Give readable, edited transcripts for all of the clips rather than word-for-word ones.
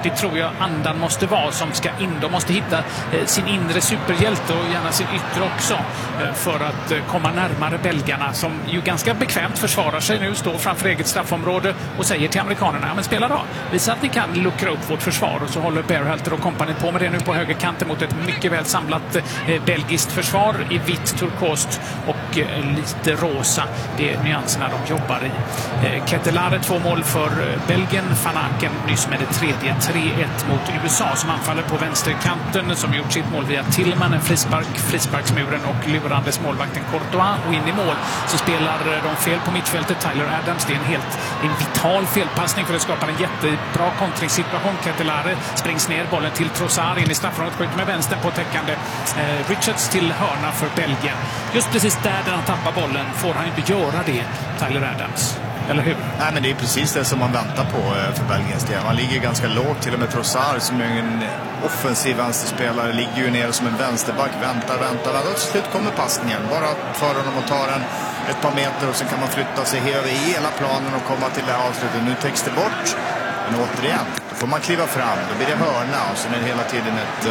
det tror jag andan måste vara som ska in. De måste hitta sin inre superhjälte och gärna sin yttre också för att komma närmare belgarna som ju ganska bekvämt försvarar sig nu, står framför eget straffområde och säger till amerikanerna, ja, men spela då. Visa att ni kan luckra upp vårt försvar. Och så håller Berhalter och kompani på med det nu på högerkanten mot ett mycket väl samlat belgiskt försvar i vitt, turkost och lite rosa. Det är nyanserna de jobbar i. Ketelare 2 mål för Belgien. Van Aken nyss med det tredje. 3-1 mot USA som anfaller på vänsterkanten, som gjort sitt mål via Tillman, en frisparksmuren och lurandes målvakten Courtois. Och in i mål så spelar de fel på mittfältet. Tyler Adams, det är en vital felpassning för att skapa en jättebra kontringssituation. Ketelare springs ner, bollen till Trossard in i straffområdet, skjuter med vänster på täckande Richards till hörna för Belgien. Just precis där han tappar bollen får han inte göra det, Tyler Adams. Eller hur? Nej, men det är precis det som man väntar på för Belgiens del. Man ligger ganska lågt, till och med Trossard som är en offensiv vänsterspelare ligger ju ner som en vänsterback, väntar. Och till slut kommer passningen. Bara för honom och tar den ett par meter och sen kan man flytta sig över hela planen och komma till det här avslutet. Nu täcks det bort. Men återigen, då får man kliva fram. Då blir det hörna och sen är det hela tiden ett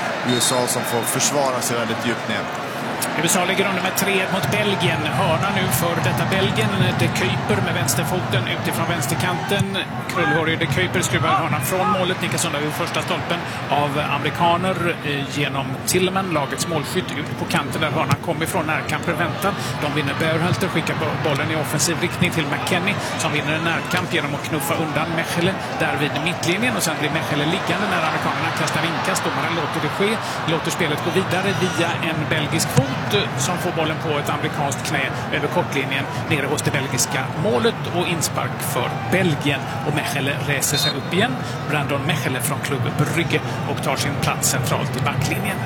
USA som får försvara sig väldigt djupt ner. USA ligger under med 3-1 mot Belgien. Hörna nu för detta Belgien. De Kuyper med vänsterfoten utifrån vänsterkanten. Krullhårig De Kuyper skruvar hörnan från målet. Nickas undan vid första stolpen av amerikaner genom Tillman, lagets målskytt, ut på kanten där hörnan kommer ifrån. Närkamp väntar. De vinner. Berhalter skickar bollen i offensiv riktning till McKennie som vinner en närkamp genom att knuffa undan Mechele där vid mittlinjen och sen blir Mechele liggande när amerikanerna kastar inkast. Domaren låter det ske. Låter spelet gå vidare via en belgisk fot som får bollen på ett amerikanskt knä över kortlinjen nere hos det belgiska målet och inspark för Belgien. Och Mechele reser sig upp igen. Brandon Mechele från klubben Brygge och tar sin plats centralt i backlinjen.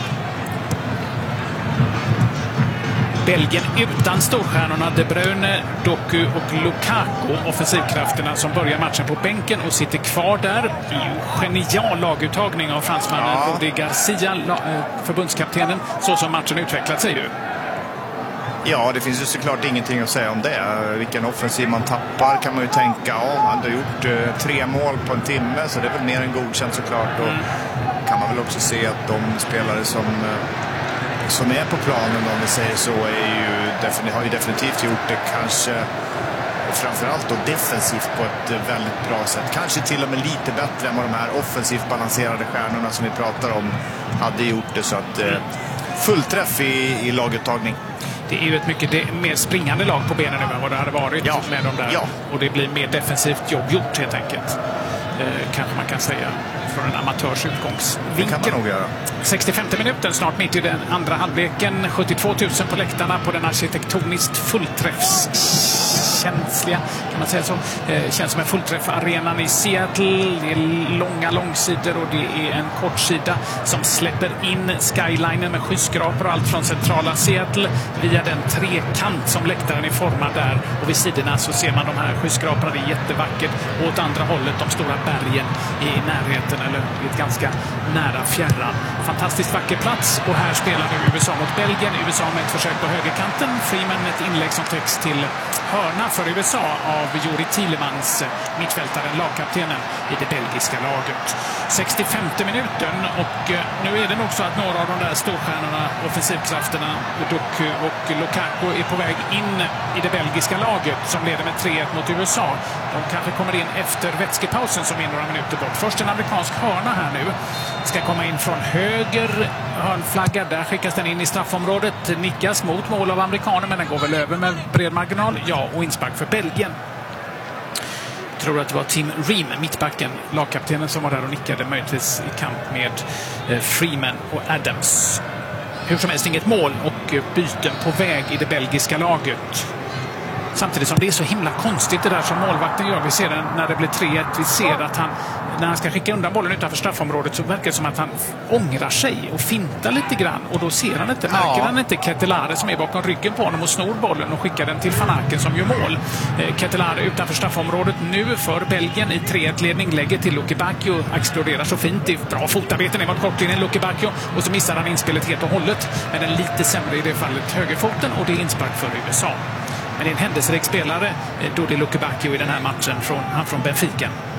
Belgien utan storstjärnorna De Bruyne, Doku och Lukaku, offensivkrafterna som börjar matchen på bänken och sitter kvar där. Det är ju genial laguttagning av fransmannen Rudi Garcia, förbundskaptenen, så som matchen utvecklat sig ju. Ja, det finns ju såklart ingenting att säga om det. Vilken offensiv man tappar kan man ju tänka. Ja, han har gjort 3 mål på en timme, så det är väl mer än godkänt såklart. Och kan man väl också se att de spelare som är på planen, om vi säger så, har ju definitivt gjort det kanske framförallt då defensivt på ett väldigt bra sätt. Kanske till och med lite bättre än vad de här offensivt balanserade stjärnorna som vi pratar om hade gjort det. Så att fullträff i laguttagning. Det är ju ett mycket mer springande lag på benen nu än vad det hade varit med dem där. Ja. Och det blir mer defensivt jobb gjort helt enkelt. Kanske man kan säga från en amatörs utgångsvinkel. Det kan man nog göra. 65 minuten, snart mitt i den andra halvleken. 72 000 på läktarna på den arkitektoniskt fullträffskänsliga, kan man säga så. Känns som en fullträff-arenan i Seattle. Det är långa långsidor och det är en kortsida som släpper in skylinen med skyskrapor och allt från centrala Seattle via den trekant som läktaren är formad där. Och vid sidorna så ser man de här skyskraporna. Det är jättevackert. Och åt andra hållet de stora bergen i närheten eller ett ganska nära fjärran. Fantastiskt vacker plats och här spelar nu USA mot Belgien. USA med ett försök på högerkanten. Freeman ett inlägg som täcks till hörna för USA av Juri Tielemans, mittfältaren, lagkaptenen i det belgiska laget. 65 minuten och nu är det nog så att några av de där storstjärnorna, offensivkrafterna, Doku och Lukaku är på väg in i det belgiska laget som leder med 3-1 mot USA. De kanske kommer in efter vätskepausen som är några minuter bort. Först en amerikansk hörna här nu. Ska komma in från höger hörnflagga. Där skickas den in i straffområdet. Nickas mot mål av amerikaner men den går väl över med bred marginal. Ja, och inspark för Belgien. Jag tror att det var Tim Ream, mittbacken, lagkaptenen, som var där och nickade, möjligtvis i kamp med Freeman och Adams. Hur som helst inget mål och byten på väg i det belgiska laget. Samtidigt som det är så himla konstigt det där som målvakten gör. Vi ser det när det blir 3-1. Vi ser att när han ska skicka undan bollen utanför straffområdet så verkar det som att han ångrar sig och fintar lite grann. Och då ser han inte, märker han inte Ketelare som är bakom ryggen på honom och snor bollen och skickar den till Van Aken som gör mål. Ketelare utanför straffområdet nu för Belgien i 3-1-ledning. Lägger till Luke Bacchio, exploderar så fint. Det är bra fotarbete ner mot kortlinjen Luke Bacchio och så missar han inspelet helt och hållet. Men den lite sämre i det fallet högerfoten och det är inspark för USA. Men det är en händelserik spelare då det är Luke Bacchio i den här matchen, han från Benfica.